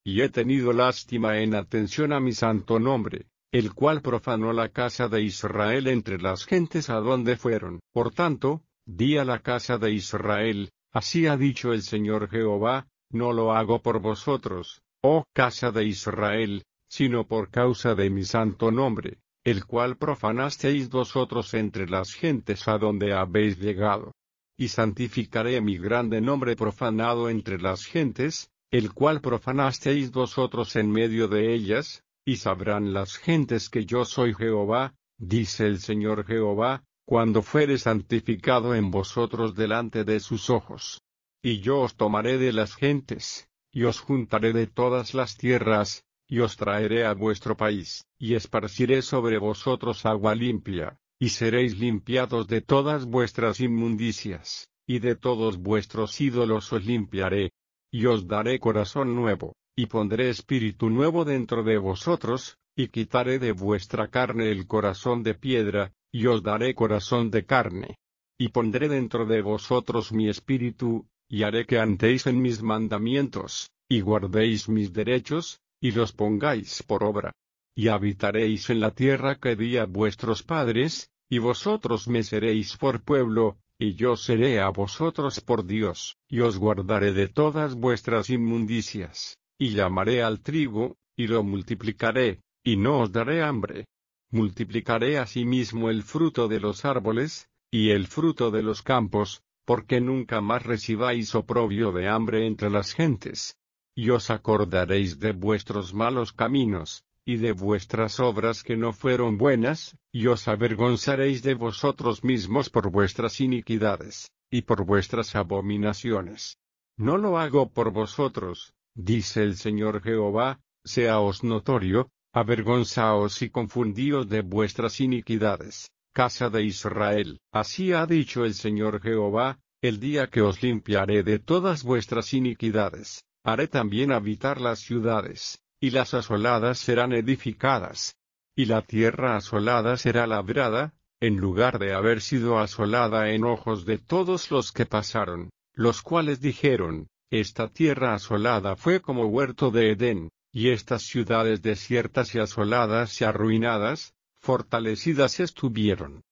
y he tenido lástima en atención a mi santo nombre, el cual profanó la casa de Israel entre las gentes a donde fueron. Por tanto, di a la casa de Israel, así ha dicho el Señor Jehová, no lo hago por vosotros, oh casa de Israel, sino por causa de mi santo nombre, el cual profanasteis vosotros entre las gentes a donde habéis llegado. Y santificaré mi grande nombre profanado entre las gentes, el cual profanasteis vosotros en medio de ellas, y sabrán las gentes que yo soy Jehová, dice el Señor Jehová, cuando fuere santificado en vosotros delante de sus ojos. Y yo os tomaré de las gentes, y os juntaré de todas las tierras, y os traeré a vuestro país, y esparciré sobre vosotros agua limpia, y seréis limpiados de todas vuestras inmundicias, y de todos vuestros ídolos os limpiaré. Y os daré corazón nuevo, y pondré espíritu nuevo dentro de vosotros, y quitaré de vuestra carne el corazón de piedra, y os daré corazón de carne. Y pondré dentro de vosotros mi espíritu, y haré que andéis en mis mandamientos, y guardéis mis derechos, y los pongáis por obra. Y habitaréis en la tierra que di a vuestros padres, y vosotros me seréis por pueblo, y yo seré a vosotros por Dios, y os guardaré de todas vuestras inmundicias, y llamaré al trigo, y lo multiplicaré, y no os daré hambre. Multiplicaré asimismo el fruto de los árboles, y el fruto de los campos, porque nunca más recibáis oprobio de hambre entre las gentes. Y os acordaréis de vuestros malos caminos, y de vuestras obras que no fueron buenas, y os avergonzaréis de vosotros mismos por vuestras iniquidades, y por vuestras abominaciones. No lo hago por vosotros, dice el Señor Jehová, séaos notorio, avergonzaos y confundíos de vuestras iniquidades, casa de Israel. Así ha dicho el Señor Jehová, el día que os limpiaré de todas vuestras iniquidades, haré también habitar las ciudades, y las asoladas serán edificadas. Y la tierra asolada será labrada, en lugar de haber sido asolada en ojos de todos los que pasaron, los cuales dijeron, esta tierra asolada fue como huerto de Edén, y estas ciudades desiertas y asoladas y arruinadas, fortalecidas estuvieron.